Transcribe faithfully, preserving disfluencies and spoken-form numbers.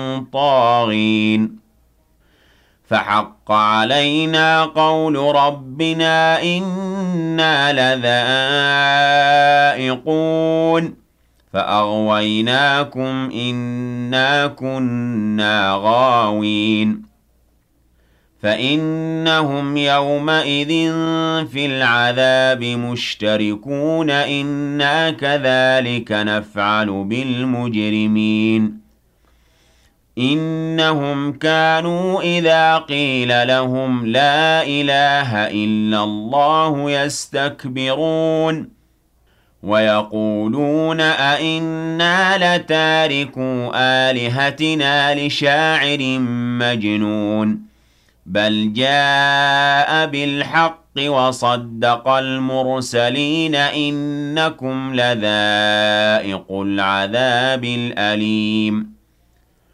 طاغين فحق علينا قول ربنا إنا لذائقون فأغويناكم إنا كنا غاوين فإنهم يومئذ في العذاب مشتركون إنا كذلك نفعل بالمجرمين إنهم كانوا إذا قيل لهم لا إله إلا الله يستكبرون ويقولون أئنا لتاركو آلهتنا لشاعر مجنون بل جاء بالحق وصدق المرسلين إنكم لذائق العذاب الأليم